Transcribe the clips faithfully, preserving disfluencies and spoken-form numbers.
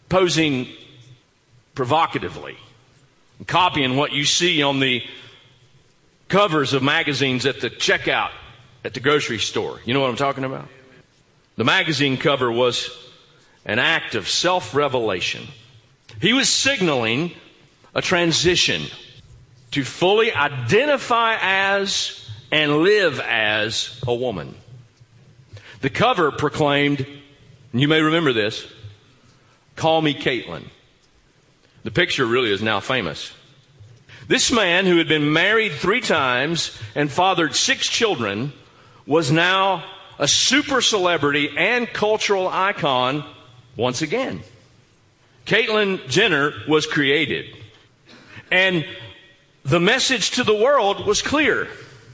posing provocatively, copying what you see on the covers of magazines at the checkout at the grocery store. You know what I'm talking about? The magazine cover was an act of self-revelation. He was signaling a transition to fully identify as and live as a woman. The cover proclaimed, and you may remember this, "Call me Caitlin." The picture really is now famous. This man, who had been married three times and fathered six children, was now a super celebrity and cultural icon once again. Caitlyn Jenner was created. And the message to the world was clear.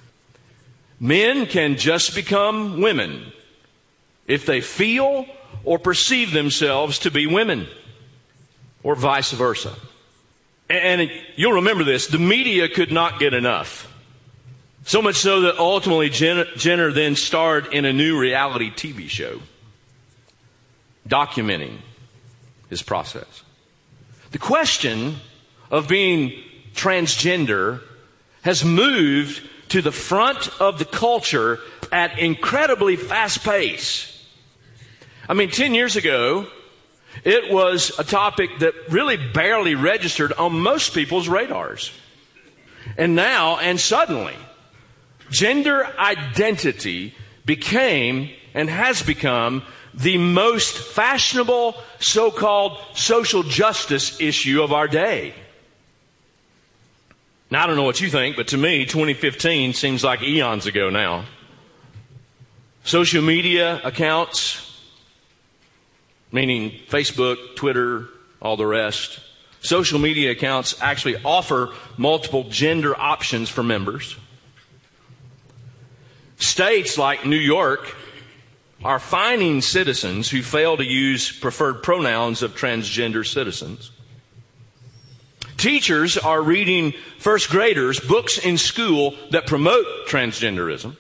Men can just become women if they feel or perceive themselves to be women, or vice versa. And you'll remember this, the media could not get enough. So much so that ultimately Jenner, Jenner then starred in a new reality T V show documenting his process. The question of being transgender has moved to the front of the culture at incredibly fast pace. I mean, ten years ago, it was a topic that really barely registered on most people's radars. And now, and suddenly, gender identity became and has become the most fashionable so-called social justice issue of our day. Now, I don't know what you think, but to me, twenty fifteen seems like eons ago now. Social media accounts, meaning Facebook, Twitter, all the rest. Social media accounts actually offer multiple gender options for members. States like New York are fining citizens who fail to use preferred pronouns of transgender citizens. Teachers are reading first graders books in school that promote transgenderism.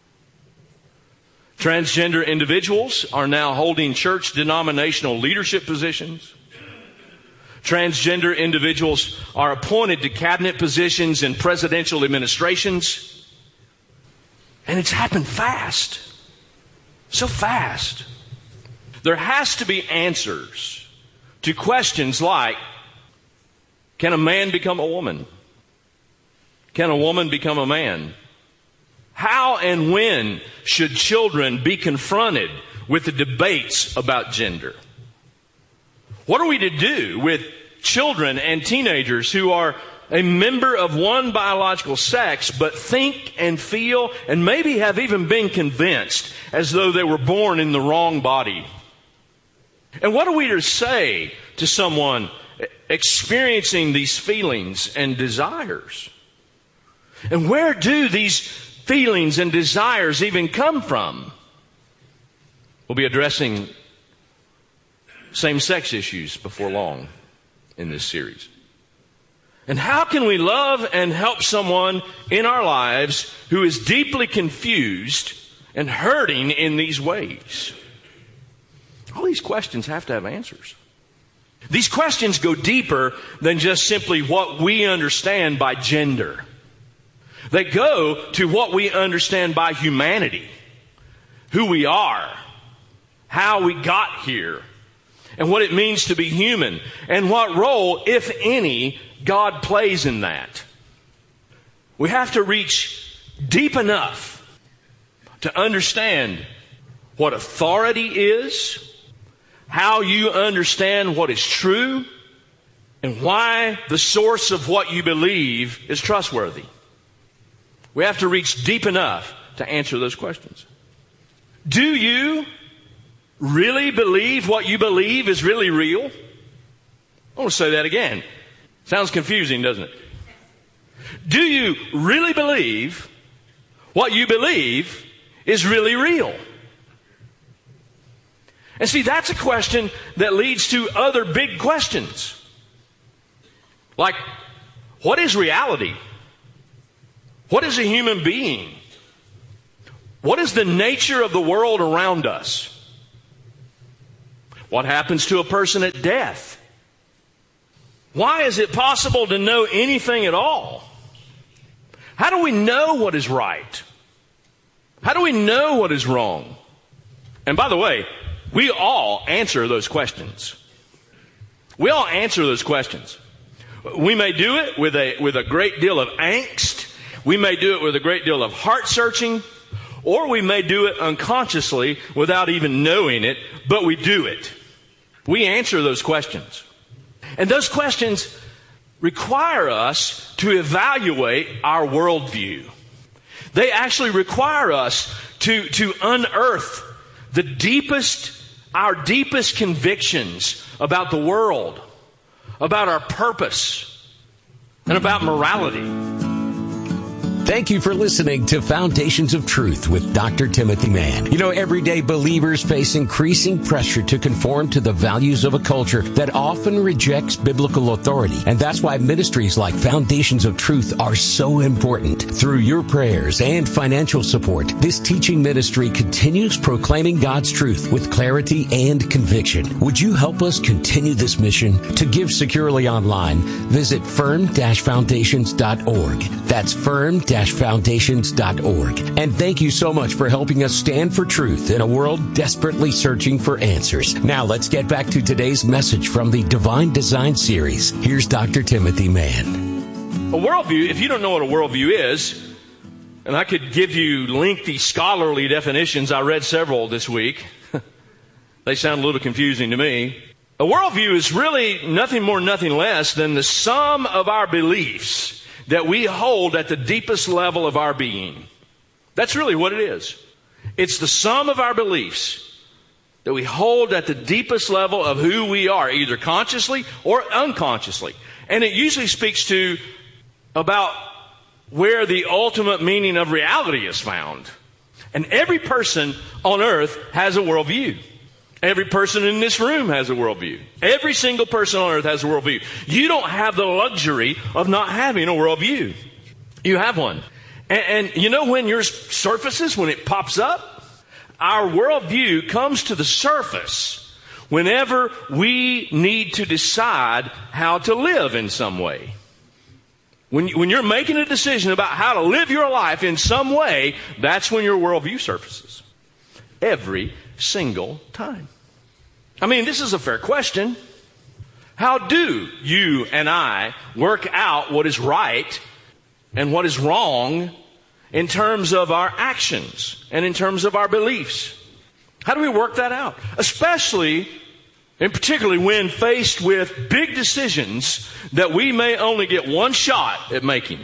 Transgender individuals are now holding church denominational leadership positions. Transgender individuals are appointed to cabinet positions in presidential administrations. And it's happened fast. So fast. There has to be answers to questions like, can a man become a woman? Can a woman become a man? How and when should children be confronted with the debates about gender? What are we to do with children and teenagers who are a member of one biological sex but think and feel and maybe have even been convinced as though they were born in the wrong body? And what are we to say to someone experiencing these feelings and desires? And where do these feelings and desires even come from? We'll be addressing same-sex issues before long in this series. And how can we love and help someone in our lives who is deeply confused and hurting in these ways? All these questions have to have answers. These questions go deeper than just simply what we understand by gender. They go to what we understand by humanity, who we are, how we got here, and what it means to be human, and what role, if any, God plays in that. We have to reach deep enough to understand what authority is, how you understand what is true, and why the source of what you believe is trustworthy. We have to reach deep enough to answer those questions. Do you really believe what you believe is really real? I want to say that again. Sounds confusing, doesn't it? Do you really believe what you believe is really real? And see, that's a question that leads to other big questions. Like, what is reality? What is a human being? What is the nature of the world around us? What happens to a person at death? Why is it possible to know anything at all? How do we know what is right? How do we know what is wrong? And by the way, we all answer those questions. We all answer those questions. We may do it with a, with a great deal of angst. We may do it with a great deal of heart searching. Or we may do it unconsciously without even knowing it, but we do it. We answer those questions. And those questions require us to evaluate our worldview. They actually require us to, to unearth the deepest, our deepest convictions about the world, about our purpose, and about morality. Thank you for listening to Foundations of Truth with Doctor Timothy Mann. You know, everyday believers face increasing pressure to conform to the values of a culture that often rejects biblical authority. And that's why ministries like Foundations of Truth are so important. Through your prayers and financial support, this teaching ministry continues proclaiming God's truth with clarity and conviction. Would you help us continue this mission? To give securely online, visit firm dash foundations dot org. That's firm dash foundations dot org. And thank you so much for helping us stand for truth in a world desperately searching for answers. Now let's get back to today's message from the Divine Design series. Here's Doctor Timothy Mann. A worldview, if you don't know what a worldview is, and I could give you lengthy scholarly definitions, I read several this week. They sound a little confusing to me. A worldview is really nothing more, nothing less than the sum of our beliefs that we hold at the deepest level of our being. That's really what it is. It's the sum of our beliefs that we hold at the deepest level of who we are, either consciously or unconsciously. And it usually speaks to about where the ultimate meaning of reality is found. And every person on earth has a worldview. Every person in this room has a worldview. Every single person on earth has a worldview. You don't have the luxury of not having a worldview. You have one. And, and you know when yours surfaces, when it pops up? Our worldview comes to the surface whenever we need to decide how to live in some way. When, when you're making a decision about how to live your life in some way, that's when your worldview surfaces. Every single time. I mean, this is a fair question. How do you and I work out what is right and what is wrong in terms of our actions and in terms of our beliefs? How do we work that out? Especially and particularly when faced with big decisions that we may only get one shot at making.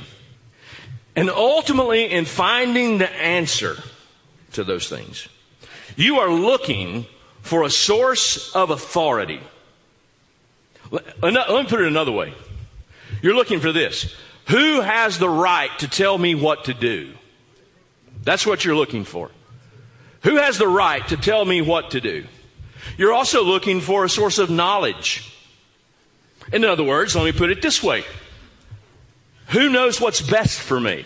And ultimately in finding the answer to those things, you are looking for a source of authority. Let me put it another way. You're looking for this. Who has the right to tell me what to do? That's what you're looking for. Who has the right to tell me what to do? You're also looking for a source of knowledge. In other words, let me put it this way. Who knows what's best for me?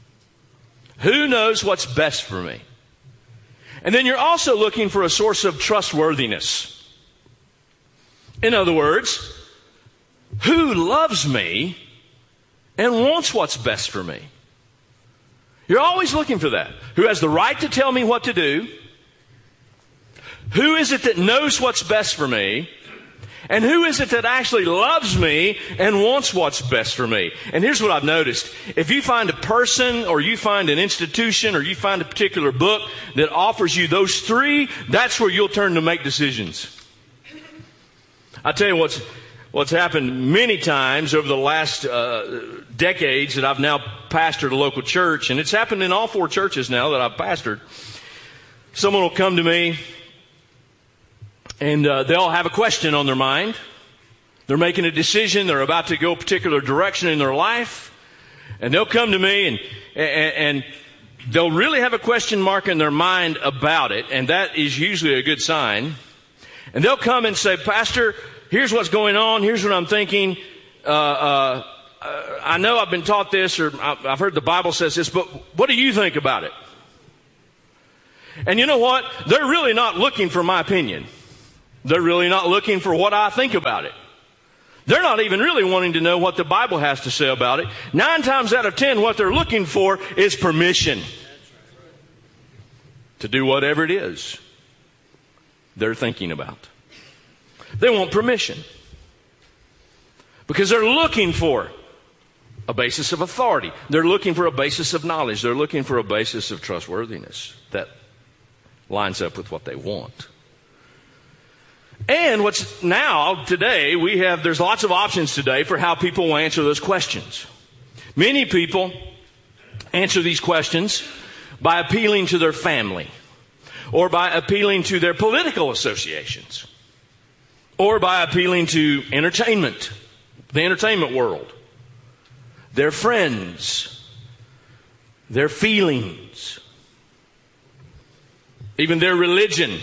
Who knows what's best for me? And then you're also looking for a source of trustworthiness. In other words, who loves me and wants what's best for me? You're always looking for that. Who has the right to tell me what to do? Who is it that knows what's best for me? And who is it that actually loves me and wants what's best for me? And here's what I've noticed. If you find a person or you find an institution or you find a particular book that offers you those three, that's where you'll turn to make decisions. I tell you what's what's happened many times over the last uh, decades that I've now pastored a local church, and it's happened in all four churches now that I've pastored. Someone will come to me, and uh, they'll have a question on their mind. They're making a decision. They're about to go a particular direction in their life. And they'll come to me, and, and, and they'll really have a question mark in their mind about it. And that is usually a good sign. And they'll come and say, Pastor, here's what's going on. Here's what I'm thinking. Uh, uh, I know I've been taught this, or I've heard the Bible says this, but what do you think about it? And you know what? They're really not looking for my opinion. They're really not looking for what I think about it. They're not even really wanting to know what the Bible has to say about it. Nine times out of ten, what they're looking for is permission to do whatever it is they're thinking about. They want permission because they're looking for a basis of authority. They're looking for a basis of knowledge. They're looking for a basis of trustworthiness that lines up with what they want. And what's now, today, we have, there's lots of options today for how people will answer those questions. Many people answer these questions by appealing to their family, or by appealing to their political associations, or by appealing to entertainment, the entertainment world, their friends, their feelings, even their religion,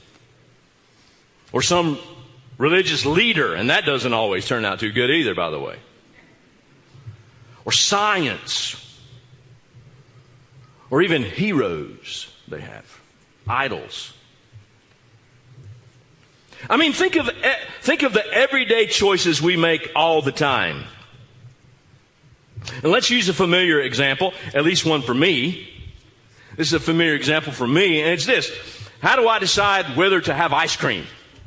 or some religious leader, and that doesn't always turn out too good either, by the way. Or science, or even heroes they have, idols. I mean, think of think of the everyday choices we make all the time. And let's use a familiar example, at least one for me. This is a familiar example for me, and it's this. How do I decide whether to have ice cream?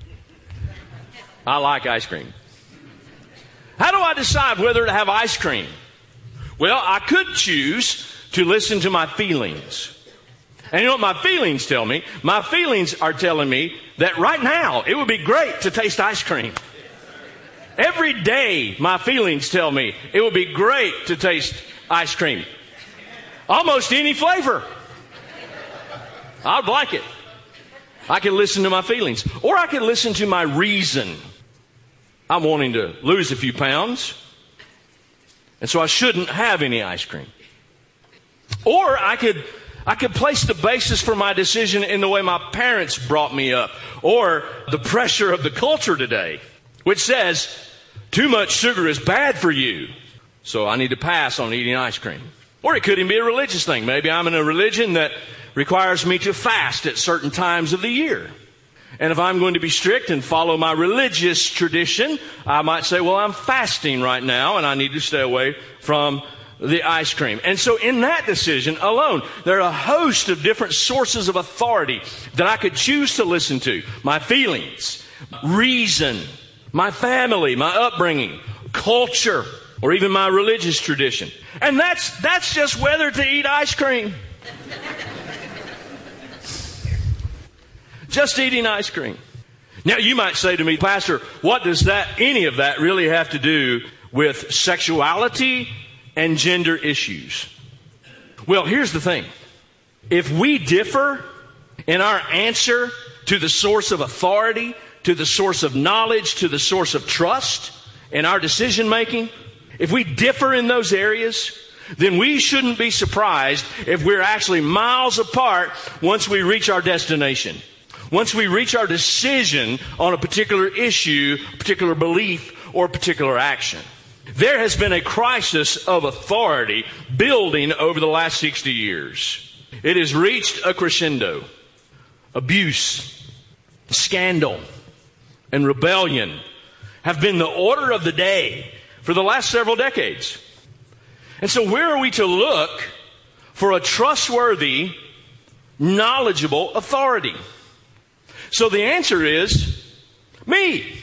I like ice cream. How do I decide whether to have ice cream? Well, I could choose to listen to my feelings. And you know what my feelings tell me? My feelings are telling me that right now it would be great to taste ice cream. Every day my feelings tell me it would be great to taste ice cream. Almost any flavor. I'd like it. I can listen to my feelings. Or I can listen to my reason. I'm wanting to lose a few pounds, and so I shouldn't have any ice cream. Or I could I could place the basis for my decision in the way my parents brought me up, or the pressure of the culture today, which says too much sugar is bad for you, so I need to pass on eating ice cream. Or it could even be a religious thing. Maybe I'm in a religion that requires me to fast at certain times of the year. And if I'm going to be strict and follow my religious tradition, I might say, well, I'm fasting right now and I need to stay away from the ice cream. And so in that decision alone, there are a host of different sources of authority that I could choose to listen to. My feelings, reason, my family, my upbringing, culture, or even my religious tradition. And that's, that's just whether to eat ice cream. Just eating ice cream. Now you might say to me, Pastor, what does that, any of that really have to do with sexuality and gender issues? Well, here's the thing. If we differ in our answer to the source of authority, to the source of knowledge, to the source of trust in our decision making, if we differ in those areas, then we shouldn't be surprised if we're actually miles apart once we reach our destination. Once we reach our decision on a particular issue, particular belief, or particular action. There has been a crisis of authority building over the last sixty years. It has reached a crescendo. Abuse, scandal, and rebellion have been the order of the day for the last several decades. And so where are we to look for a trustworthy, knowledgeable authority? So the answer is me,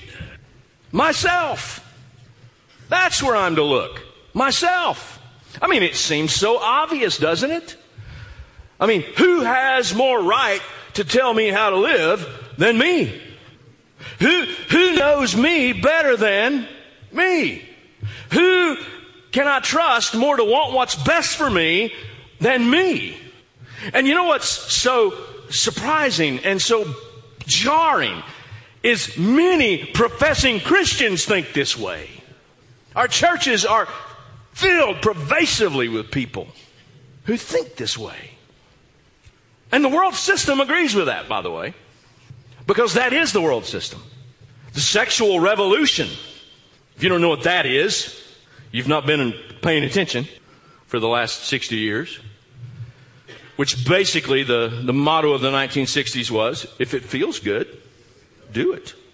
myself. That's where I'm to look, myself. I mean, it seems so obvious, doesn't it? I mean, who has more right to tell me how to live than me? Who, who knows me better than me? Who can I trust more to want what's best for me than me? And you know what's so surprising and so jarring is many professing Christians think this way. Our churches are filled pervasively with people who think this way. And the world system agrees with that, by the way, because that is the world system. The sexual revolution. If you don't know what that is, you've not been paying attention for the last sixty years. Which basically the, the motto of the nineteen sixties was, if it feels good, do it.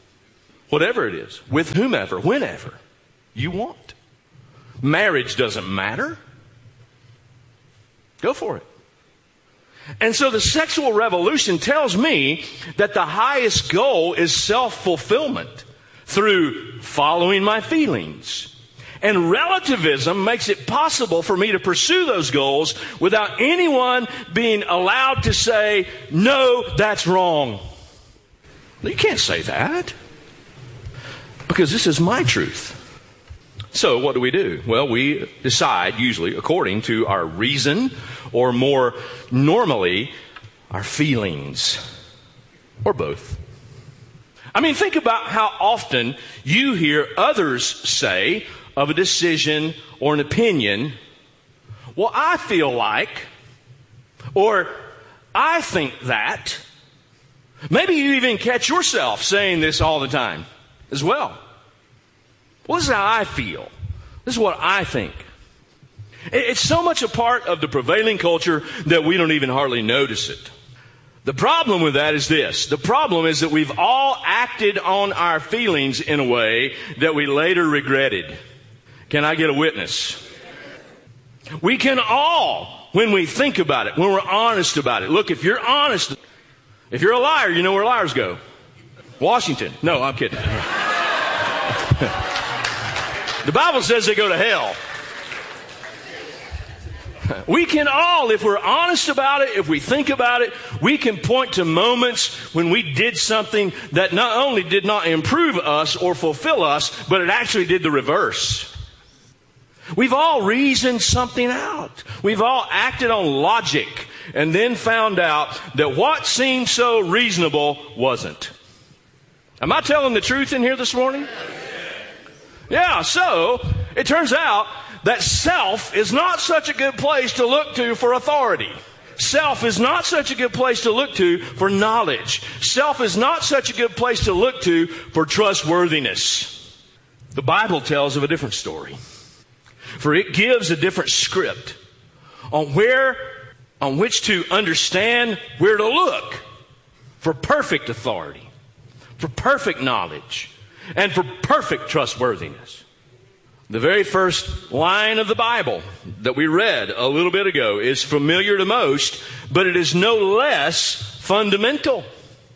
whatever it is, with whomever, whenever you want. Marriage doesn't matter. Go for it. And so the sexual revolution tells me that the highest goal is self-fulfillment through following my feelings. And relativism makes it possible for me to pursue those goals without anyone being allowed to say, no, that's wrong. You can't say that because this is my truth. So what do we do? Well, we decide usually according to our reason, or more normally, our feelings, or both. I mean, think about how often you hear others say of a decision or an opinion, well, I feel like, or I think that. Maybe you even catch yourself saying this all the time as well. Well, this is how I feel. This is what I think. It's so much a part of the prevailing culture that we don't even hardly notice it. The problem with that is this. The problem is that we've all acted on our feelings in a way that we later regretted. Can I get a witness? We can all, when we think about it, when we're honest about it. Look, if you're honest, if you're a liar, you know where liars go. Washington. No, I'm kidding. The Bible says they go to hell. We can all, if we're honest about it, if we think about it, we can point to moments when we did something that not only did not improve us or fulfill us, but it actually did the reverse. We've all reasoned something out. We've all acted on logic and then found out that what seemed so reasonable wasn't. Am I telling the truth in here this morning? Yeah, so it turns out that self is not such a good place to look to for authority. Self is not such a good place to look to for knowledge. Self is not such a good place to look to for trustworthiness. The Bible tells of a different story. For it gives a different script on where, on which to understand where to look for perfect authority, for perfect knowledge, and for perfect trustworthiness. The very first line of the Bible that we read a little bit ago is familiar to most, but it is no less fundamental.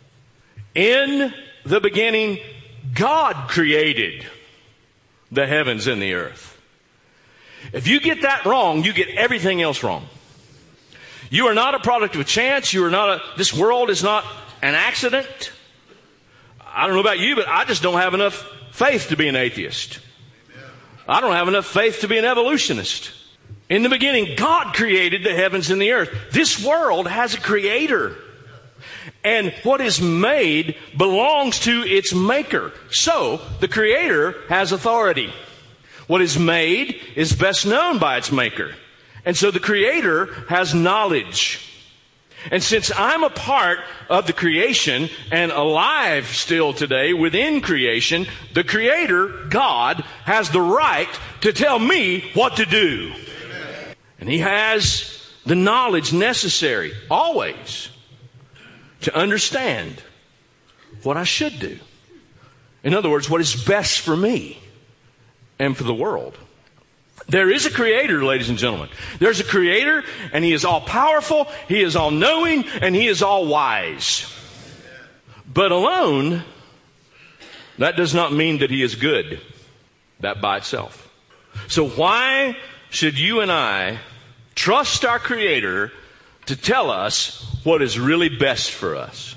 In the beginning, God created the heavens and the earth. If you get that wrong, you get everything else wrong. You are not a product of chance. You are not a, this world is not an accident. I don't know about you, but I just don't have enough faith to be an atheist. I don't have enough faith to be an evolutionist. In the beginning, God created the heavens and the earth. This world has a creator. And what is made belongs to its maker. So, the creator has authority. What is made is best known by its maker. And so the creator has knowledge. And since I'm a part of the creation and alive still today within creation, the creator, God, has the right to tell me what to do. Amen. And he has the knowledge necessary always to understand what I should do. In other words, what is best for me and for the world. There is a creator, ladies and gentlemen. There's a creator, and he is all powerful, he is all knowing, and he is all wise. But alone, that does not mean that he is good. That by itself. So why should you and I trust our creator to tell us what is really best for us?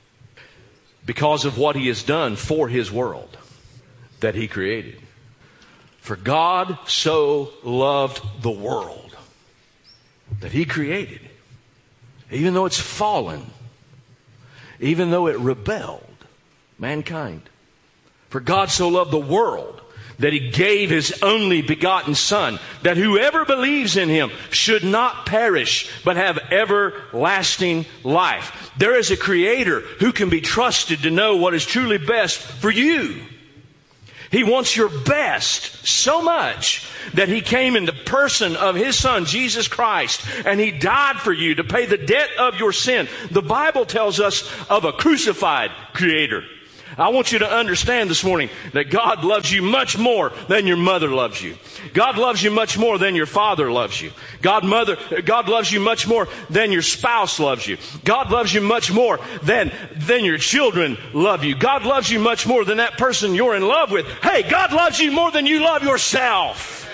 Because of what he has done for his world that he created. For God so loved the world that he created, even though it's fallen, even though it rebelled, mankind. For God so loved the world that he gave his only begotten Son, that whoever believes in him should not perish, but have everlasting life. There is a creator who can be trusted to know what is truly best for you. He wants your best so much that he came in the person of his Son, Jesus Christ, and he died for you to pay the debt of your sin. The Bible tells us of a crucified creator, I want you to understand this morning that God loves you much more than your mother loves you. God loves you much more than your father loves you. God mother, God loves you much more than your spouse loves you. God loves you much more than, than your children love you. God loves you much more than that person you're in love with. Hey, God loves you more than you love yourself.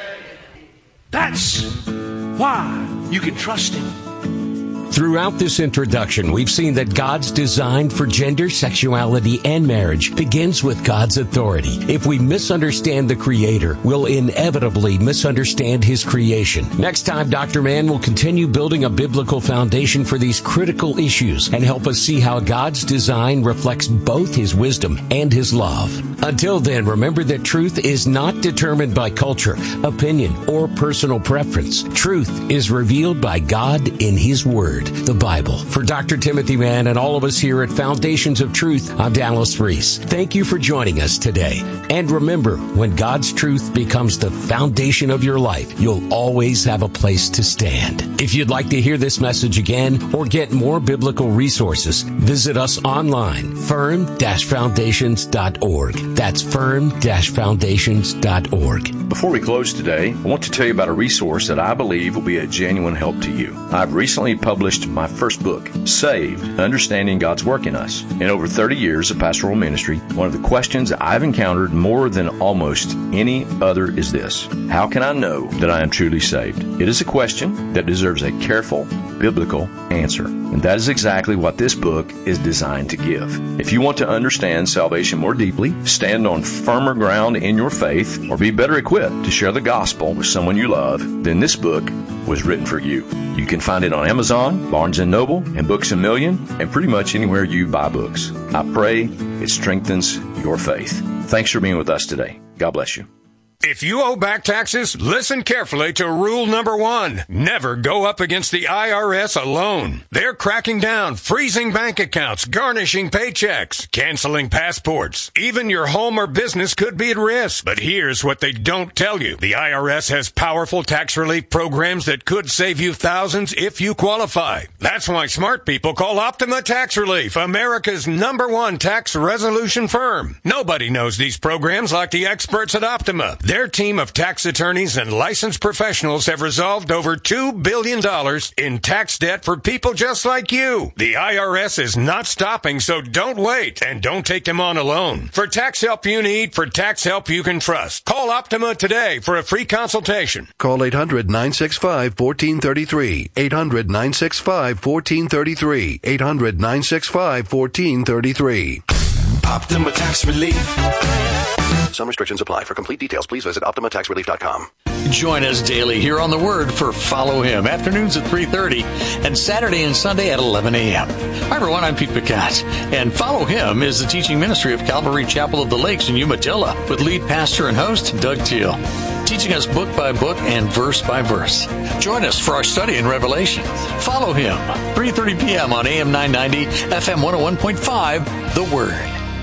That's why you can trust Him. Throughout this introduction, we've seen that God's design for gender, sexuality, and marriage begins with God's authority. If we misunderstand the Creator, we'll inevitably misunderstand His creation. Next time, Doctor Mann will continue building a biblical foundation for these critical issues and help us see how God's design reflects both His wisdom and His love. Until then, remember that truth is not determined by culture, opinion, or personal preference. Truth is revealed by God in His Word, the Bible. For Doctor Timothy Mann and all of us here at Foundations of Truth, I'm Dallas Reese. Thank you for joining us today. And remember, when God's truth becomes the foundation of your life, you'll always have a place to stand. If you'd like to hear this message again or get more biblical resources, visit us online, firm dash foundations dot org. That's firm dash foundations dot org. Before we close today, I want to tell you about a resource that I believe will be a genuine help to you. I've recently published my first book, Saved, Understanding God's Work in Us. In over thirty years of pastoral ministry, one of the questions I've encountered more than almost any other is this: how can I know that I am truly saved? It is a question that deserves a careful, biblical answer. And that is exactly what this book is designed to give. If you want to understand salvation more deeply, stand on firmer ground in your faith, or be better equipped to share the gospel with someone you love, then this book was written for you. You can find it on Amazon, Barnes and Noble, and Books A Million, and pretty much anywhere you buy books. I pray it strengthens your faith. Thanks for being with us today. God bless you. If you owe back taxes, listen carefully to rule number one. Never go up against the I R S alone. They're cracking down, freezing bank accounts, garnishing paychecks, canceling passports. Even your home or business could be at risk. But here's what they don't tell you. The I R S has powerful tax relief programs that could save you thousands if you qualify. That's why smart people call Optima Tax Relief, America's number one tax resolution firm. Nobody knows these programs like the experts at Optima. Their team of tax attorneys and licensed professionals have resolved over two billion dollars in tax debt for people just like you. The I R S is not stopping, so don't wait, and don't take them on alone. For tax help you need, for tax help you can trust, call Optima today for a free consultation. Call eight hundred, nine six five, one four three three. eight hundred, nine six five, one four three three. eight hundred, nine six five, one four three three. Optima Tax Relief. Some restrictions apply. For complete details, please visit optima tax relief dot com. Join us daily here on The Word for Follow Him, afternoons at three thirty and Saturday and Sunday at eleven a.m. Hi, everyone. I'm Pete Picat, and Follow Him is the teaching ministry of Calvary Chapel of the Lakes in Umatilla with lead pastor and host Doug Teal, teaching us book by book and verse by verse. Join us for our study in Revelation. Follow Him, three thirty p.m. on A M nine ninety, F M one oh one point five, The Word.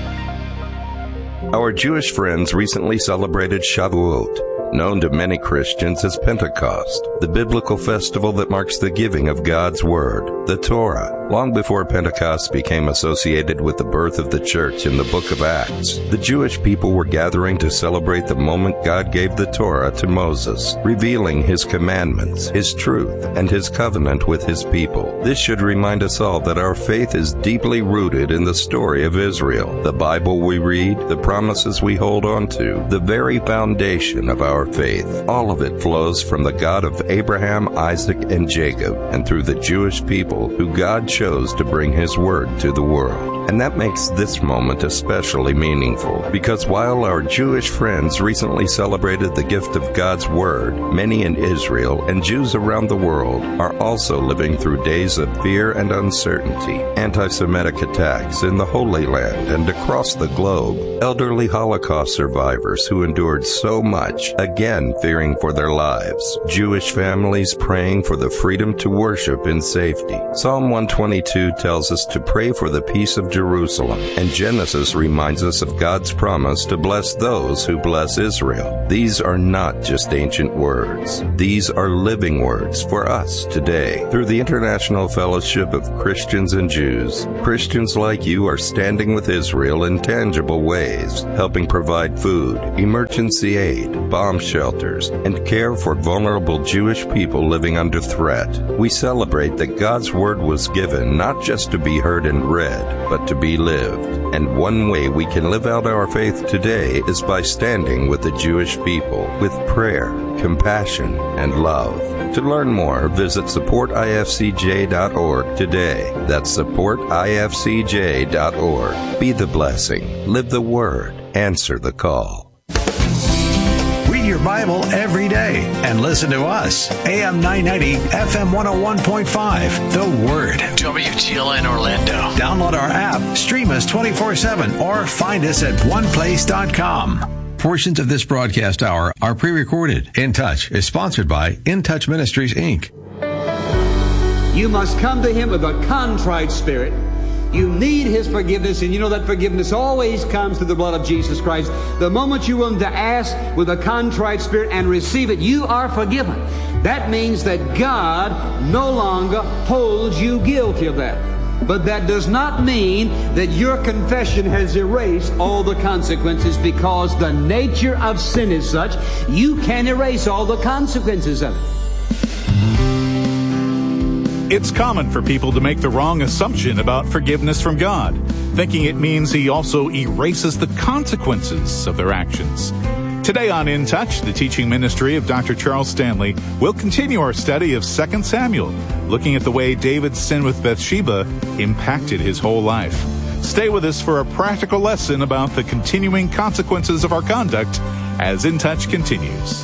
Our Jewish friends recently celebrated Shavuot, known to many Christians as Pentecost, the biblical festival that marks the giving of God's Word, the Torah. Long before Pentecost became associated with the birth of the church in the book of Acts, the Jewish people were gathering to celebrate the moment God gave the Torah to Moses, revealing His commandments, His truth, and His covenant with His people. This should remind us all that our faith is deeply rooted in the story of Israel, the Bible we read, the promises we hold on to, the very foundation of our faith. All of it flows from the God of Abraham, Isaac, and Jacob, and through the Jewish people who God chose to bring His Word to the world. And that makes this moment especially meaningful, because while our Jewish friends recently celebrated the gift of God's Word, many in Israel and Jews around the world are also living through days of fear and uncertainty, anti-Semitic attacks in the Holy Land and across the globe, elderly Holocaust survivors who endured so much, again fearing for their lives, Jewish families praying for the freedom to worship in safety. Psalm one twenty-two tells us to pray for the peace of Jerusalem, and Genesis reminds us of God's promise to bless those who bless Israel. These are not just ancient words. These are living words for us today. Through the International Fellowship of Christians and Jews, Christians like you are standing with Israel in tangible ways, helping provide food, emergency aid, bomb shelters, and care for vulnerable Jewish people living under threat. We celebrate that God's Word was given not just to be heard and read, but to be lived. And one way we can live out our faith today is by standing with the Jewish people with prayer, compassion, and love. To learn more, visit support I F C J dot org today. That's support I F C J dot org. Be the blessing, live the Word, answer the call. Read your Bible every day and listen to us. A M nine ninety, F M one oh one point five. The Word. W T L N Orlando. Download our app, stream us twenty-four seven, or find us at one place dot com. Portions of this broadcast hour are pre-recorded. In Touch is sponsored by In Touch Ministries, Incorporated. You must come to Him with a contrite spirit. You need His forgiveness, and you know that forgiveness always comes through the blood of Jesus Christ. The moment you're willing to ask with a contrite spirit and receive it, you are forgiven. That means that God no longer holds you guilty of that. But that does not mean that your confession has erased all the consequences, because the nature of sin is such, you can erase all the consequences of it. It's common for people to make the wrong assumption about forgiveness from God, thinking it means He also erases the consequences of their actions. Today on In Touch, the teaching ministry of Doctor Charles Stanley, will continue our study of Second Samuel, looking at the way David's sin with Bathsheba impacted his whole life. Stay with us for a practical lesson about the continuing consequences of our conduct as In Touch continues.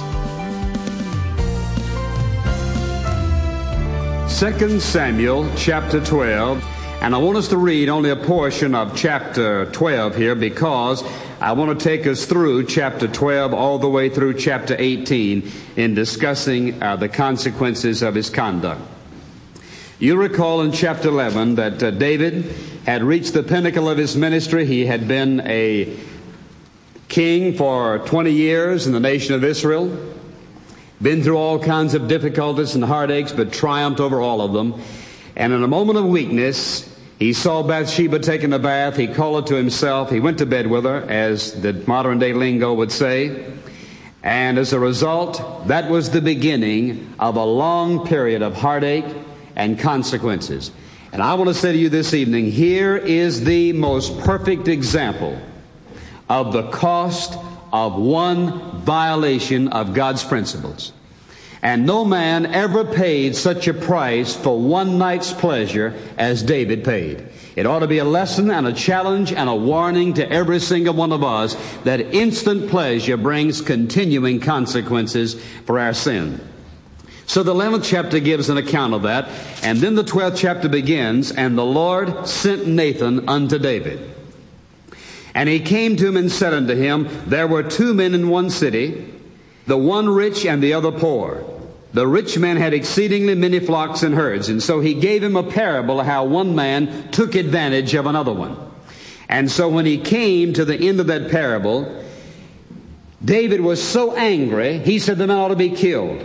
Second Samuel chapter twelve, and I want us to read only a portion of chapter twelve here, because I want to take us through chapter twelve all the way through chapter eighteen in discussing uh, the consequences of his conduct. You recall in chapter eleven that uh, David had reached the pinnacle of his ministry. He had been a king for twenty years in the nation of Israel, been through all kinds of difficulties and heartaches, but triumphed over all of them. And in a moment of weakness, he saw Bathsheba taking a bath. He called her to himself. He went to bed with her, as the modern day lingo would say. And as a result, that was the beginning of a long period of heartache and consequences. And I want to say to you this evening, here is the most perfect example of the cost of one violation of God's principles. And no man ever paid such a price for one night's pleasure as David paid. It ought to be a lesson and a challenge and a warning to every single one of us that instant pleasure brings continuing consequences for our sin. So the eleventh chapter gives an account of that, and then the twelfth chapter begins, and the Lord sent Nathan unto David. And he came to him and said unto him, there were two men in one city, the one rich and the other poor. The rich man had exceedingly many flocks and herds, and so he gave him a parable of how one man took advantage of another one. And so when he came to the end of that parable, David was so angry, he said the man ought to be killed.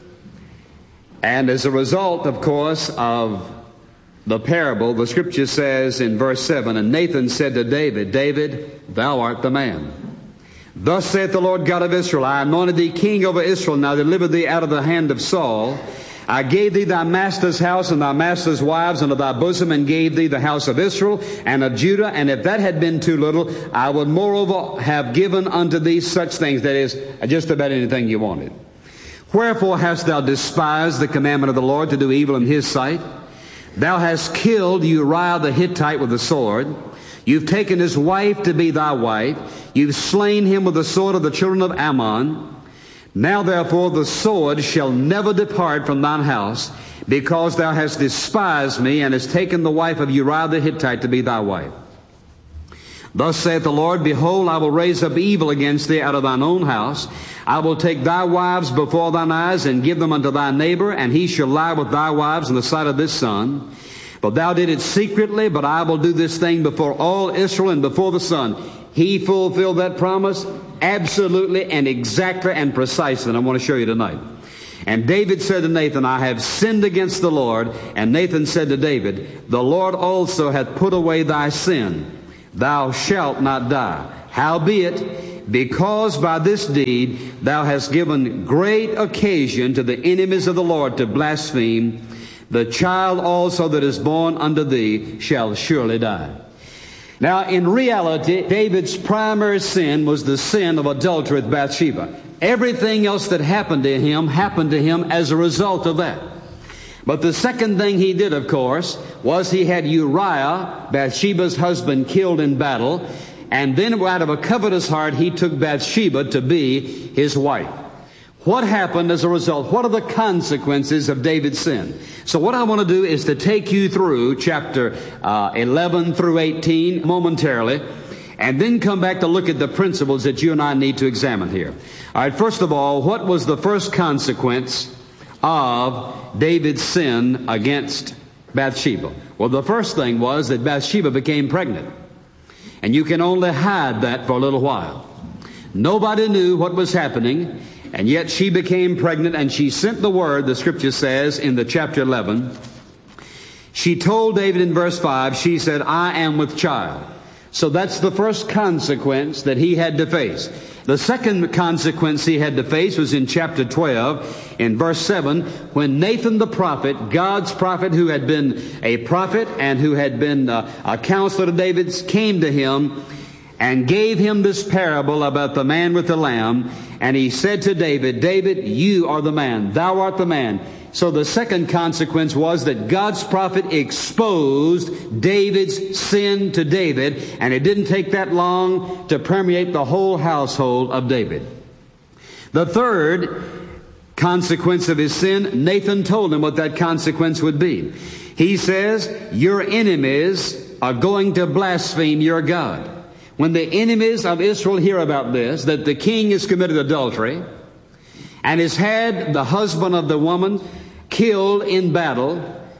And as a result, of course, of the parable, the scripture says in verse seven, and Nathan said to David, David, thou art the man. Thus saith the Lord God of Israel, I anointed thee king over Israel, and I delivered thee out of the hand of Saul. I gave thee thy master's house and thy master's wives unto thy bosom, and gave thee the house of Israel and of Judah. And if that had been too little, I would moreover have given unto thee such things, that is, just about anything you wanted. Wherefore hast thou despised the commandment of the Lord to do evil in his sight? Thou hast killed Uriah the Hittite with the sword. You've taken his wife to be thy wife. You've slain him with the sword of the children of Ammon. Now therefore the sword shall never depart from thine house, because thou hast despised me, and hast taken the wife of Uriah the Hittite to be thy wife. Thus saith the Lord, behold, I will raise up evil against thee out of thine own house. I will take thy wives before thine eyes, and give them unto thy neighbor, and he shall lie with thy wives in the sight of this sun. But thou did it secretly, but I will do this thing before all Israel and before the sun. He fulfilled that promise absolutely and exactly and precisely, and I want to show you tonight. And David said to Nathan, I have sinned against the Lord. And Nathan said to David, the Lord also hath put away thy sin. Thou shalt not die. Howbeit, because by this deed thou hast given great occasion to the enemies of the Lord to blaspheme, the child also that is born unto thee shall surely die. Now, in reality, David's primary sin was the sin of adultery with Bathsheba. Everything else that happened to him happened to him as a result of that. But the second thing he did, of course, was he had Uriah, Bathsheba's husband, killed in battle. And then out of a covetous heart, he took Bathsheba to be his wife. What happened as a result? What are the consequences of David's sin? So what I want to do is to take you through chapter uh, eleven through eighteen momentarily, and then come back to look at the principles that you and I need to examine here. All right, first of all, what was the first consequence of David's sin against Bathsheba? Well, the first thing was that Bathsheba became pregnant. And you can only hide that for a little while. Nobody knew what was happening, and yet she became pregnant, and she sent the word, the scripture says in the chapter eleven. She told David in verse five, she said, I am with child. So that's the first consequence that he had to face. The second consequence he had to face was in chapter twelve, in verse seven, when Nathan the prophet, God's prophet who had been a prophet and who had been uh, a counselor of David's, came to him and gave him this parable about the man with the lamb. And he said to David, David, you are the man. Thou art the man. So the second consequence was that God's prophet exposed David's sin to David, and it didn't take that long to permeate the whole household of David. The third consequence of his sin, Nathan told him what that consequence would be. He says, your enemies are going to blaspheme your God. When the enemies of Israel hear about this, that the king has committed adultery and has had the husband of the woman killed in battle,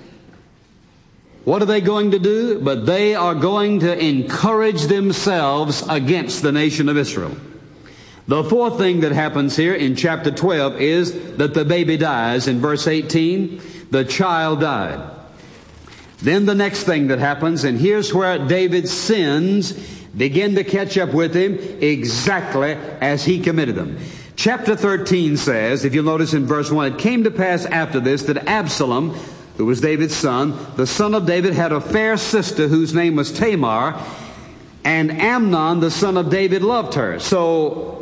what are they going to do? But they are going to encourage themselves against the nation of Israel. The fourth thing that happens here in chapter twelve is that the baby dies. In verse eighteen, the child died. Then the next thing that happens, and here's where David's sins begin to catch up with him exactly as he committed them. Chapter thirteen says, if you'll notice in verse one, it came to pass after this that Absalom, who was David's son, the son of David, had a fair sister whose name was Tamar, and Amnon, the son of David, loved her. So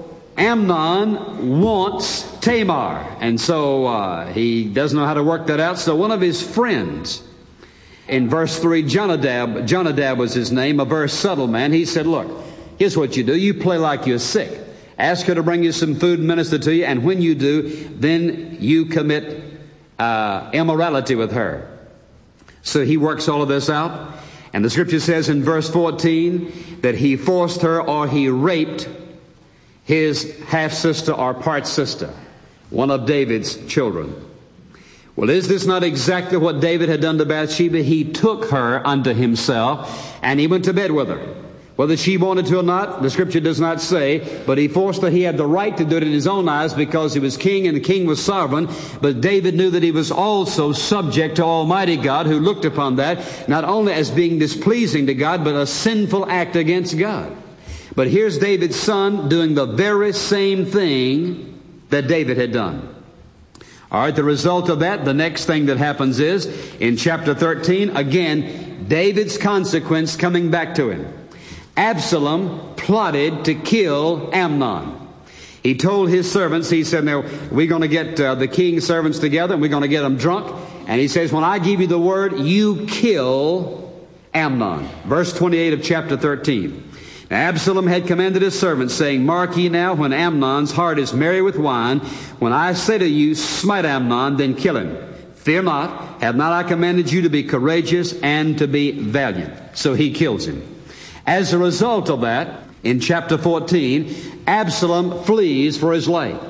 Amnon wants Tamar, and so uh, he doesn't know how to work that out. So one of his friends, in verse three, Jonadab, Jonadab was his name, a very subtle man. He said, look, here's what you do. You play like you're sick. Ask her to bring you some food and minister to you, and when you do, then you commit uh, immorality with her. So he works all of this out, and the scripture says in verse fourteen that he forced her, or he raped his half-sister or part-sister, one of David's children. Well, is this not exactly what David had done to Bathsheba? He took her unto himself, and he went to bed with her. Whether she wanted to or not, the scripture does not say, but he forced her. He had the right to do it in his own eyes because he was king and the king was sovereign. But David knew that he was also subject to Almighty God, who looked upon that not only as being displeasing to God, but a sinful act against God. But here's David's son doing the very same thing that David had done. All right, the result of that, the next thing that happens is, in chapter thirteen, again, David's consequence coming back to him. Absalom plotted to kill Amnon. He told his servants, he said, now, we're going to get uh, the king's servants together and we're going to get them drunk. And he says, when I give you the word, you kill Amnon. Verse twenty-eight of chapter thirteen. Now, Absalom had commanded his servants, saying, mark ye now, when Amnon's heart is merry with wine, when I say to you, smite Amnon, then kill him. Fear not, have not I commanded you to be courageous and to be valiant? So he kills him. As a result of that, in chapter fourteen, Absalom flees for his life.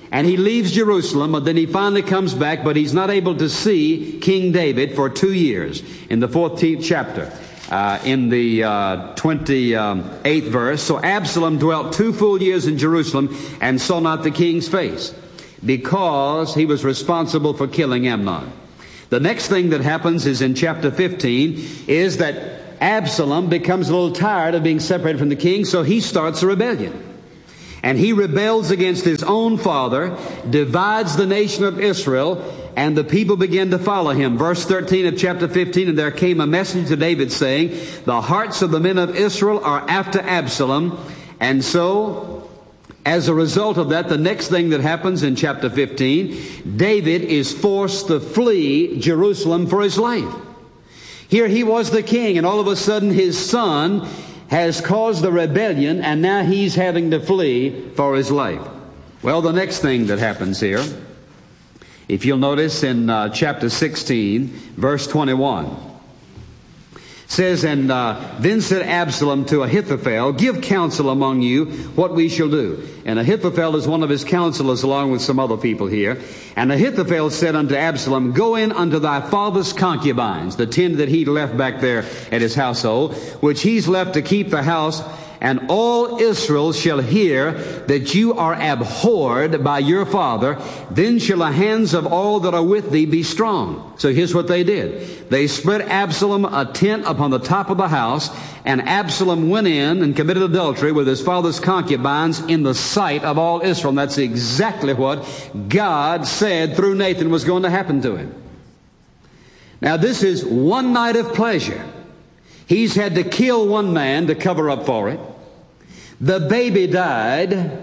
And he leaves Jerusalem, but then he finally comes back, but he's not able to see King David for two years. In the fourteenth chapter, uh, in the uh, twenty-eighth verse, so Absalom dwelt two full years in Jerusalem and saw not the king's face, because he was responsible for killing Amnon. The next thing that happens is in chapter fifteen, is that Absalom becomes a little tired of being separated from the king, so he starts a rebellion. And he rebels against his own father, divides the nation of Israel, and the people begin to follow him. Verse thirteen of chapter fifteen, and there came a message to David saying, the hearts of the men of Israel are after Absalom. And so, as a result of that, the next thing that happens in chapter fifteen, David is forced to flee Jerusalem for his life. Here he was the king, and all of a sudden his son has caused the rebellion, and now he's having to flee for his life. Well, the next thing that happens here, if you'll notice in uh, chapter sixteen, verse twenty-one, says, and uh, then said Absalom to Ahithophel, give counsel among you what we shall do. And Ahithophel is one of his counselors along with some other people here. And Ahithophel said unto Absalom, go in unto thy father's concubines, the ten that he left back there at his household, which he's left to keep the house, and all Israel shall hear that you are abhorred by your father. Then shall the hands of all that are with thee be strong. So here's what they did. They spread Absalom a tent upon the top of the house, and Absalom went in and committed adultery with his father's concubines in the sight of all Israel. And that's exactly what God said through Nathan was going to happen to him. Now this is one night of pleasure. He's had to kill one man to cover up for it. The baby died.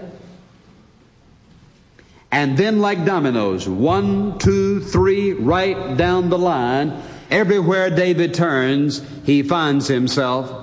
And then like dominoes, one, two, three, right down the line, everywhere David turns, he finds himself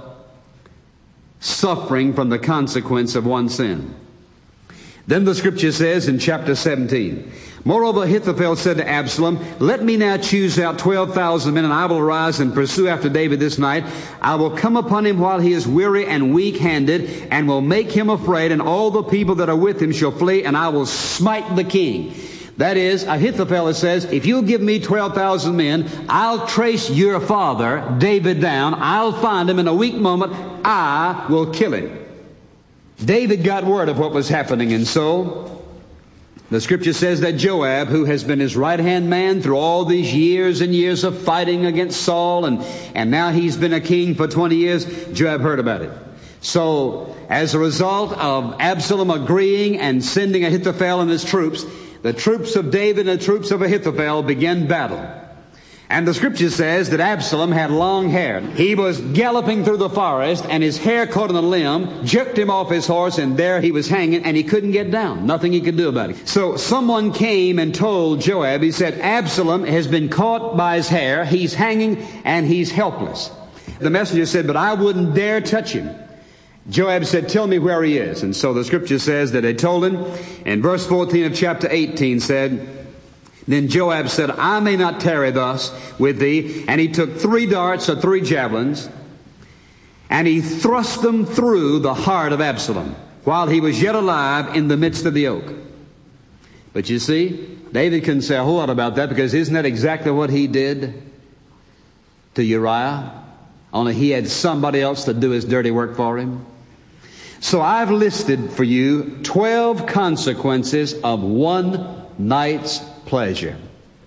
suffering from the consequence of one sin. Then the scripture says in chapter seventeen, moreover, Ahithophel said to Absalom, let me now choose out twelve thousand men, and I will arise and pursue after David this night. I will come upon him while he is weary and weak-handed, and will make him afraid, and all the people that are with him shall flee, and I will smite the king. That is, Ahithophel says, if you'll give me twelve thousand men, I'll trace your father, David, down. I'll find him in a weak moment. I will kill him. David got word of what was happening, and so the scripture says that Joab, who has been his right-hand man through all these years and years of fighting against Saul, and, and now he's been a king for twenty years, Joab heard about it. So, as a result of Absalom agreeing and sending Ahithophel and his troops, the troops of David and the troops of Ahithophel began battle. And the scripture says that Absalom had long hair. He was galloping through the forest, and his hair caught on a limb, jerked him off his horse, and there he was hanging, and he couldn't get down. Nothing he could do about it. So someone came and told Joab, he said, Absalom has been caught by his hair. He's hanging, and he's helpless. The messenger said, but I wouldn't dare touch him. Joab said, tell me where he is. And so the scripture says that they told him, and verse fourteen of chapter eighteen said, then Joab said, I may not tarry thus with thee. And he took three darts or three javelins, and he thrust them through the heart of Absalom while he was yet alive in the midst of the oak. But you see, David couldn't say a whole lot about that, because isn't that exactly what he did to Uriah? Only he had somebody else to do his dirty work for him. So I've listed for you twelve consequences of one night's pleasure.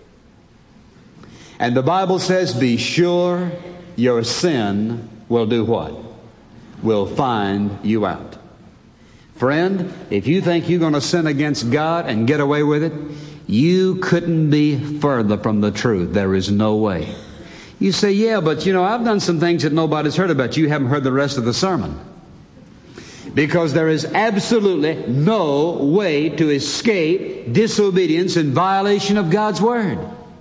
And the Bible says, be sure your sin will do what? Will find you out. Friend, if you think you're going to sin against God and get away with it, you couldn't be further from the truth. There is no way. You say, yeah, but you know, I've done some things that nobody's heard about. You haven't heard the rest of the sermon. Because there is absolutely no way to escape disobedience and violation of God's Word.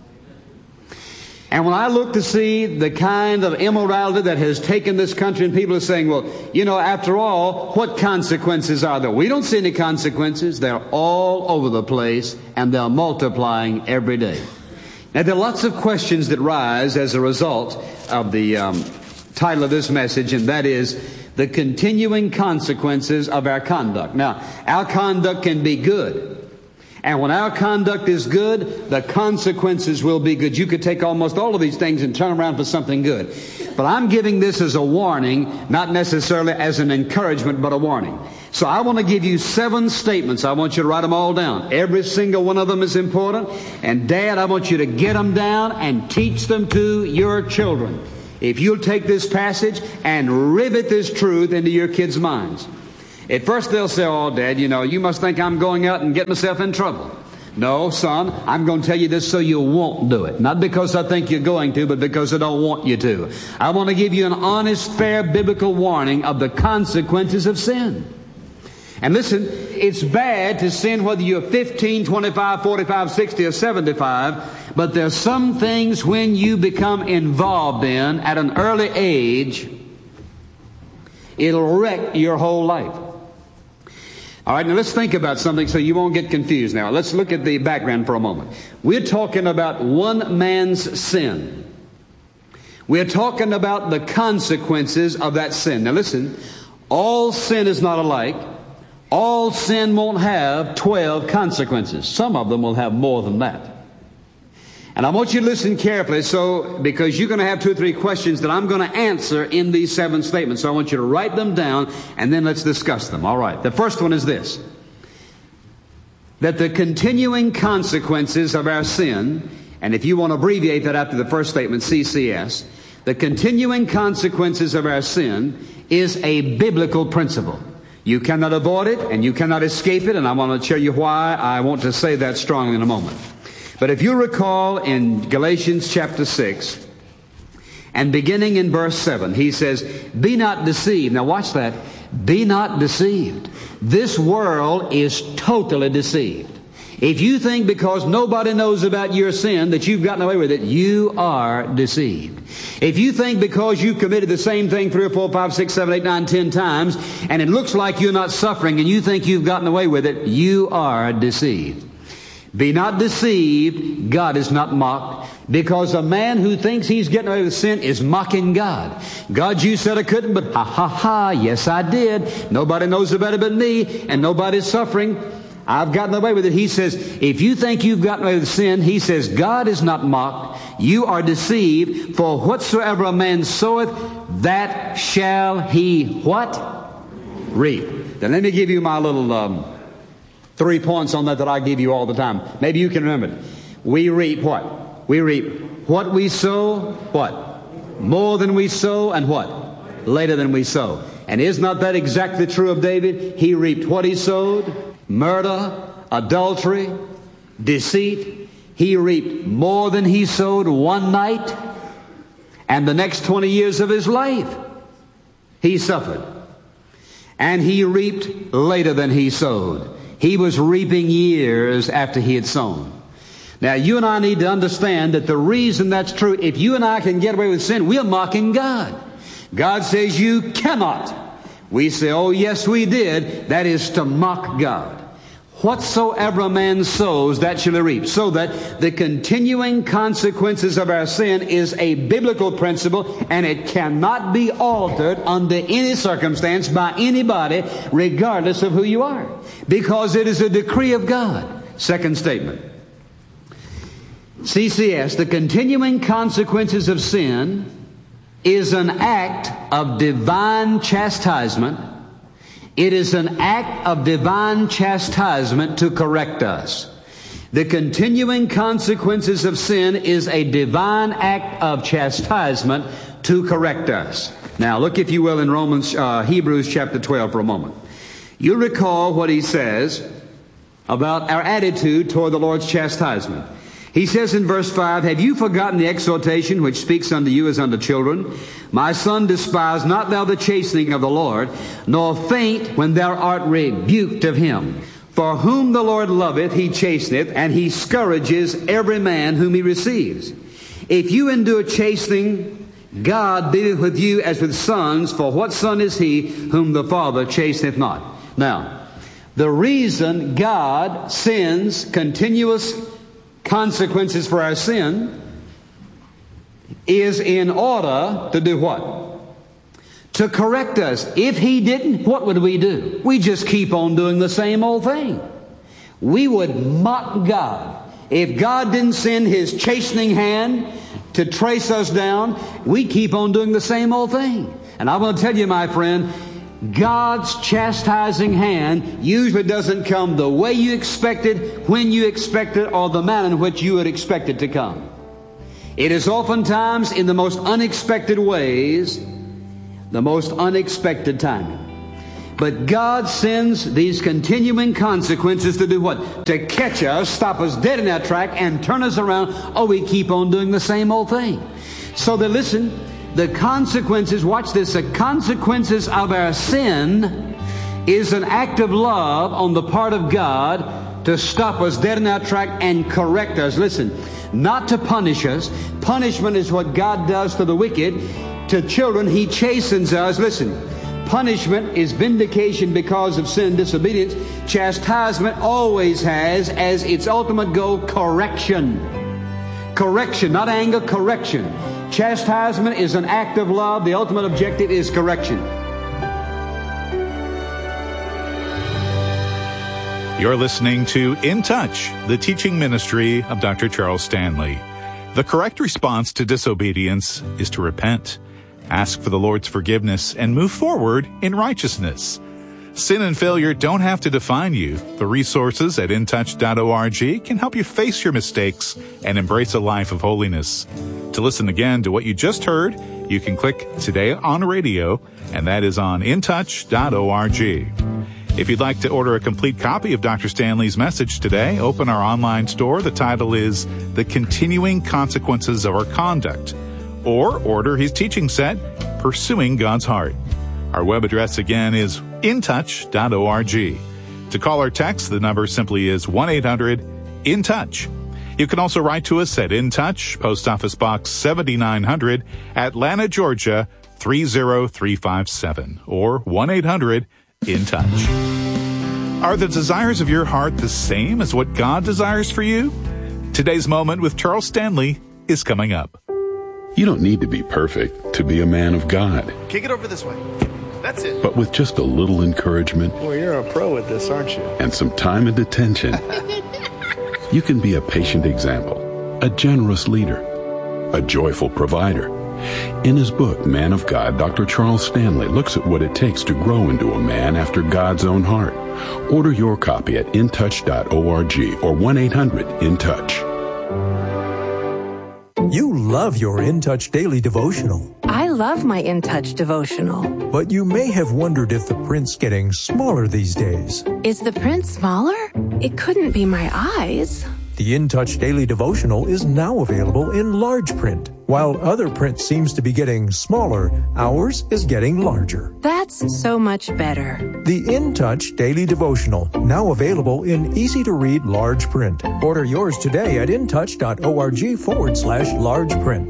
And when I look to see the kind of immorality that has taken this country, and people are saying, well, you know, after all, what consequences are there? We don't see any consequences. They're all over the place, and they're multiplying every day. Now, there are lots of questions that rise as a result of the um, title of this message, and that is the continuing consequences of our conduct. Now, our conduct can be good, And when our conduct is good, the consequences will be good. You could take almost all of these things and turn around for something good. But I'm giving this as a warning, not necessarily as an encouragement, but a warning. So I want to give you seven statements. I want you to write them all down. Every single one of them is important. And Dad, I want you to get them down and teach them to your children. If you'll take this passage and rivet this truth into your kids' minds. At first they'll say, oh, Dad, you know, you must think I'm going out and get myself in trouble. No, son, I'm going to tell you this so you won't do it. Not because I think you're going to, but because I don't want you to. I want to give you an honest, fair, biblical warning of the consequences of sin. And listen, it's bad to sin whether you're fifteen, twenty-five, forty-five, sixty, or seventy-five, but there's some things when you become involved in at an early age, it'll wreck your whole life. All right, now let's think about something so you won't get confused now. Let's look at the background for a moment. We're talking about one man's sin. We're talking about the consequences of that sin. Now listen, all sin is not alike. All sin won't have twelve consequences. Some of them will have more than that. And I want you to listen carefully, so because you're going to have two or three questions that I'm going to answer in these seven statements. So I want you to write them down, and then let's discuss them. All right. The first one is this: that the continuing consequences of our sin, and if you want to abbreviate that after the first statement, C C S, the continuing consequences of our sin is a biblical principle. You cannot avoid it, and you cannot escape it, and I want to tell you why I want to say that strongly in a moment. But if you recall in Galatians chapter six, and beginning in verse seven, he says, be not deceived. Now watch that. Be not deceived. This world is totally deceived. If you think because nobody knows about your sin that you've gotten away with it, you are deceived. If you think because you committed the same thing three or four, five, six, seven, eight, nine, ten times, and it looks like you're not suffering, and you think you've gotten away with it, you are deceived. Be not deceived, God is not mocked, because a man who thinks he's getting away with sin is mocking God. God, you said I couldn't, but ha ha ha, yes I did. Nobody knows about it but me, and nobody's suffering. I've gotten away with it. He says, if you think you've gotten away with sin, he says, God is not mocked. You are deceived, for whatsoever a man soweth, that shall he what? Reap. Then let me give you my little um, three points on that that I give you all the time. Maybe you can remember it. We reap what? We reap what we sow, what? More than we sow, and what? Later than we sow. And is not that exactly true of David? He reaped what he sowed. Murder, adultery, deceit. He reaped more than he sowed one night, and the next twenty years of his life he suffered. And he reaped later than he sowed. He was reaping years after he had sown. Now you and I need to understand that the reason that's true, if you and I can get away with sin, we're mocking God. God says you cannot. We say, oh yes we did. That is to mock God. Whatsoever a man sows, that shall he reap. So that the continuing consequences of our sin is a biblical principle, and it cannot be altered under any circumstance by anybody, regardless of who you are. Because it is a decree of God. Second statement. C C S, the continuing consequences of sin is an act of divine chastisement. It is an act of divine chastisement to correct us. The continuing consequences of sin is a divine act of chastisement to correct us. Now look, if you will, in Romans, uh, Hebrews chapter twelve for a moment. You recall what he says about our attitude toward the Lord's chastisement. He says in verse five, have you forgotten the exhortation which speaks unto you as unto children? My son, despise not thou the chastening of the Lord, nor faint when thou art rebuked of him. For whom the Lord loveth, he chasteneth, and he scourges every man whom he receives. If you endure chastening, God dealeth with you as with sons, for what son is he whom the Father chasteneth not? Now, the reason God sends continuous consequences for our sin is in order to do what? To correct us. If he didn't, what would we do? We just keep on doing the same old thing. we would mock God. If God didn't send His chastening hand to trace us down, we keep on doing the same old thing. And I want to tell you, my friend, God's chastising hand usually doesn't come the way you expected, when you expected, or the manner in which you would expect it to come. It is oftentimes in the most unexpected ways, the most unexpected timing. But God sends these continuing consequences to do what? To catch us, stop us dead in our track, and turn us around. Oh, we keep on doing the same old thing. So that, listen, the consequences, watch this, the consequences of our sin is an act of love on the part of God to stop us dead in our track and correct us. Listen, not to punish us. Punishment is what God does to the wicked. To children, He chastens us. Listen, punishment is vindication because of sin and disobedience. Chastisement always has as its ultimate goal correction. Correction, not anger, correction. Chastisement is an act of love. The ultimate objective is correction. You're listening to In Touch, the teaching ministry of Doctor Charles Stanley. The correct response to disobedience is to repent, ask for the Lord's forgiveness, and move forward in righteousness. Sin and failure don't have to define you. The resources at in touch dot org can help you face your mistakes and embrace a life of holiness. To listen again to what you just heard, you can click Today on Radio, and that is on in touch dot org. If you'd like to order a complete copy of Doctor Stanley's message today, open our online store. The title is The Continuing Consequences of Our Conduct. Or order his teaching set, Pursuing God's Heart. Our web address again is in touch dot org. To call or text, the number simply is one eight hundred in touch. You can also write to us at In Touch, Post Office Box seventy-nine hundred, Atlanta, Georgia three zero three five seven, or one eight hundred in touch. Are the desires of your heart the same as what God desires for you? Today's Moment with Charles Stanley is coming up. You don't need to be perfect to be a man of God. Kick it over this way. That's it. But with just a little encouragement, well, you're a pro at this, aren't you? And some time and attention, you can be a patient example, a generous leader, a joyful provider. In his book, Man of God, Doctor Charles Stanley looks at what it takes to grow into a man after God's own heart. Order your copy at in touch dot org or one eight hundred in touch. You love your In Touch Daily Devotional. I love my In Touch devotional. But you may have wondered if the print's getting smaller these days. Is the print smaller? It couldn't be my eyes. The In Touch Daily Devotional is now available in large print. While other print seems to be getting smaller, ours is getting larger. That's so much better. The In Touch Daily Devotional, now available in easy-to-read large print. Order yours today at in touch dot org forward slash large print.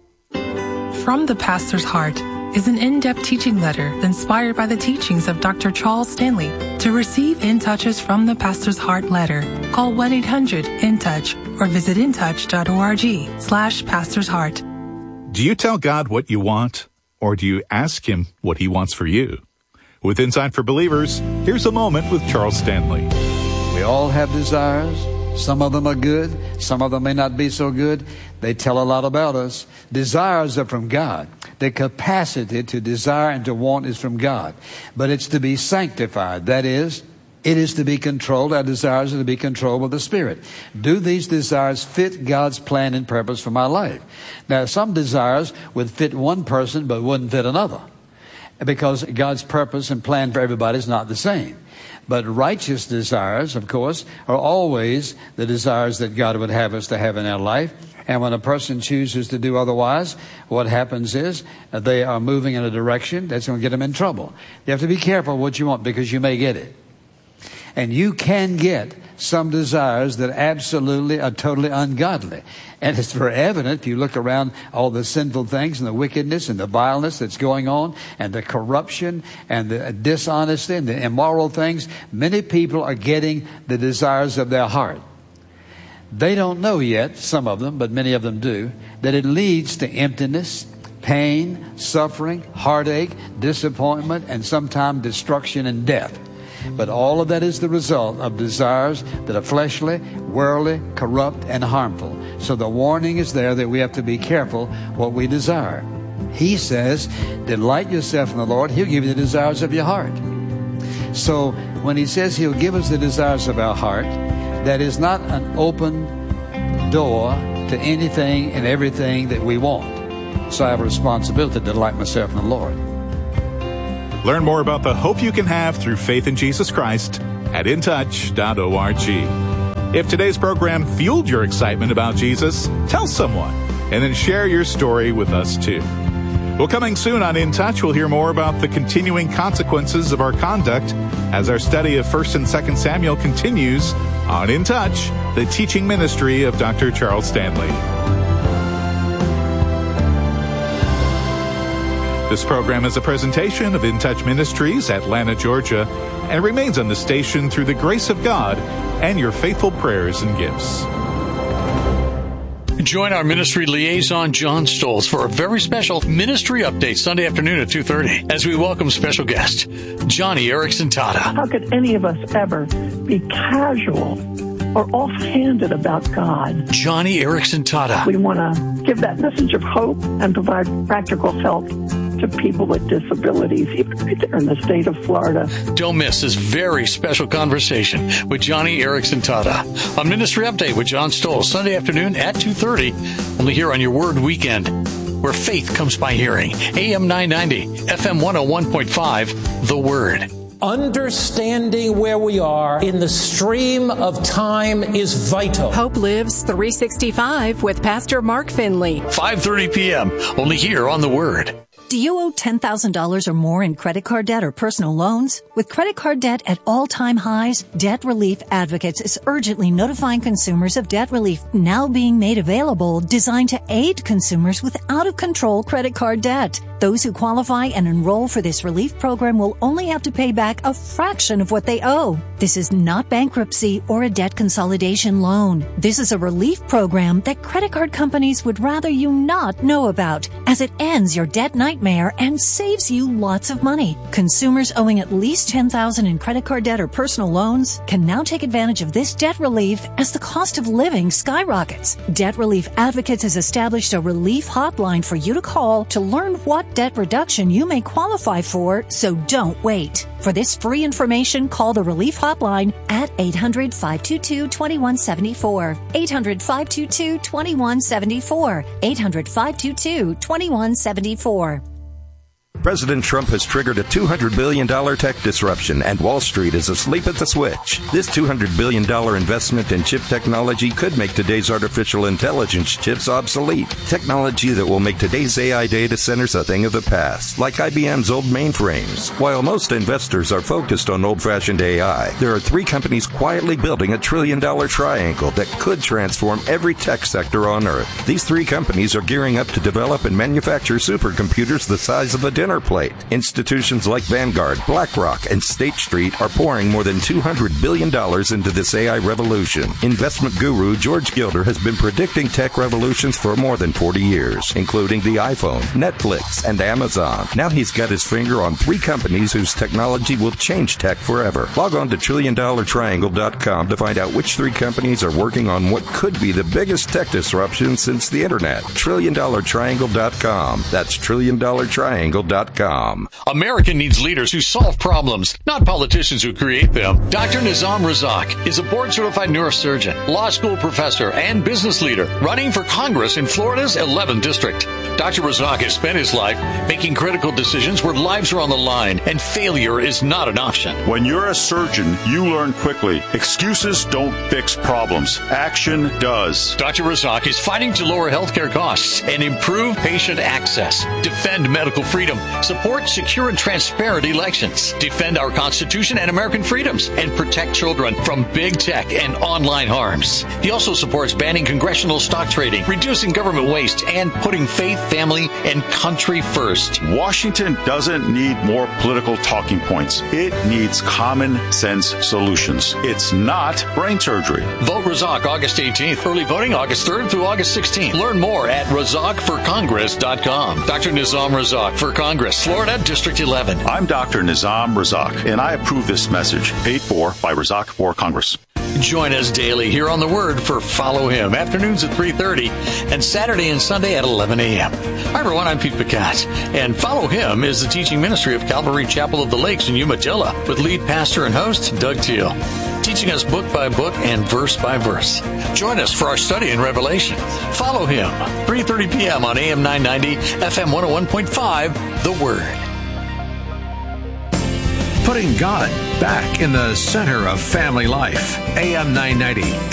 From the Pastor's Heart is an in-depth teaching letter inspired by the teachings of Doctor Charles Stanley. To receive In Touches from the Pastor's Heart letter, call one eight hundred in touch or visit in touch dot org slash Pastor's Heart. Do you tell God what you want, or do you ask Him what He wants for you? With Insight for Believers, here's a moment with Charles Stanley. We all have desires. Some of them are good. Some of them may not be so good. They tell a lot about us. Desires are from God. The capacity to desire and to want is from God. But it's to be sanctified. That is, it is to be controlled. Our desires are to be controlled by the Spirit. Do these desires fit God's plan and purpose for my life? Now, some desires would fit one person but wouldn't fit another, because God's purpose and plan for everybody is not the same. But righteous desires, of course, are always the desires that God would have us to have in our life. And when a person chooses to do otherwise, what happens is they are moving in a direction that's going to get them in trouble. You have to be careful what you want, because you may get it. And you can get some desires that absolutely are totally ungodly. And it's very evident if you look around all the sinful things and the wickedness and the vileness that's going on and the corruption and the dishonesty and the immoral things. Many people are getting the desires of their heart. They don't know yet, some of them, but many of them do, that it leads to emptiness, pain, suffering, heartache, disappointment, and sometimes destruction and death. But all of that is the result of desires that are fleshly, worldly, corrupt, and harmful. So the warning is there that we have to be careful what we desire. He says, delight yourself in the Lord. He'll give you the desires of your heart. So when he says he'll give us the desires of our heart, that is not an open door to anything and everything that we want. So I have a responsibility to delight myself in the Lord. Learn more about the hope you can have through faith in Jesus Christ at in touch dot org. If today's program fueled your excitement about Jesus, tell someone and then share your story with us too. Well, coming soon on In Touch, we'll hear more about the continuing consequences of our conduct as our study of First and Second Samuel continues on In Touch, the teaching ministry of Doctor Charles Stanley. This program is a presentation of In Touch Ministries, Atlanta, Georgia, and remains on the station through the grace of God and your faithful prayers and gifts. Join our ministry liaison, John Stoltz, for a very special ministry update Sunday afternoon at two thirty as we welcome special guest, Johnny Erickson Tata. How could any of us ever be casual or offhanded about God? Johnny Erickson Tata. We want to give that message of hope and provide practical help to people with disabilities, even right there in the state of Florida. Don't miss this very special conversation with Johnny Erickson Tata. A ministry update with John Stoltz, Sunday afternoon at two thirty, only here on your Word Weekend, where faith comes by hearing. A M nine ninety, F M one oh one point five, The Word. Understanding where we are in the stream of time is vital. Hope Lives three sixty-five with Pastor Mark Finley. five thirty p.m., only here on The Word. Do you owe ten thousand dollars or more in credit card debt or personal loans? With credit card debt at all-time highs, Debt Relief Advocates is urgently notifying consumers of debt relief now being made available, designed to aid consumers with out-of-control credit card debt. Those who qualify and enroll for this relief program will only have to pay back a fraction of what they owe. This is not bankruptcy or a debt consolidation loan. This is a relief program that credit card companies would rather you not know about, as it ends your debt nightmare and saves you lots of money. Consumers owing at least ten thousand dollars in credit card debt or personal loans can now take advantage of this debt relief as the cost of living skyrockets. Debt Relief Advocates has established a relief hotline for you to call to learn what debt reduction you may qualify for, so don't wait. For this free information, call the Relief Hotline at eight hundred, five two two, two one seven four. eight hundred, five two two, two one seven four. eight hundred, five two two, two one seven four. President Trump has triggered a two hundred billion dollars tech disruption, and Wall Street is asleep at the switch. This two hundred billion dollars investment in chip technology could make today's artificial intelligence chips obsolete. Technology that will make today's A I data centers a thing of the past, like I B M's old mainframes. While most investors are focused on old-fashioned A I, there are three companies quietly building a trillion-dollar triangle that could transform every tech sector on Earth. These three companies are gearing up to develop and manufacture supercomputers the size of a dinner plate. Institutions like Vanguard, BlackRock, and State Street are pouring more than two hundred billion dollars into this A I revolution. Investment guru George Gilder has been predicting tech revolutions for more than forty years, including the iPhone, Netflix, and Amazon. Now he's got his finger on three companies whose technology will change tech forever. Log on to trillion dollar triangle dot com to find out which three companies are working on what could be the biggest tech disruption since the internet. trillion dollar triangle dot com. That's trillion dollar triangle dot com. America needs leaders who solve problems, not politicians who create them. Doctor Nizam Razak is a board-certified neurosurgeon, law school professor, and business leader running for Congress in Florida's eleventh District. Doctor Razak has spent his life making critical decisions where lives are on the line and failure is not an option. When you're a surgeon, you learn quickly. Excuses don't fix problems. Action does. Doctor Razak is fighting to lower healthcare costs and improve patient access, defend medical freedom, support secure and transparent elections, defend our Constitution and American freedoms, and protect children from big tech and online harms. He also supports banning congressional stock trading, reducing government waste, and putting faith, family, and country first. Washington doesn't need more political talking points. It needs common sense solutions. It's not brain surgery. Vote Razak August eighteenth. Early voting August third through August sixteenth. Learn more at razak for congress dot com. Doctor Nizam Razak for Congress. Congress, Florida, District eleven. I'm Doctor Nizam Razak, and I approve this message, paid for by Razak for Congress. Join us daily here on The Word for Follow Him, afternoons at three thirty, and Saturday and Sunday at eleven a.m. Hi, everyone. I'm Pete Picat, and Follow Him is the teaching ministry of Calvary Chapel of the Lakes in Umatilla, with lead pastor and host Doug Teal, teaching us book by book and verse by verse. Join us for our study in Revelation. Follow Him, three thirty p.m. on A M nine ninety, F M one oh one point five, The Word. Putting God back in the center of family life. A M nine ninety,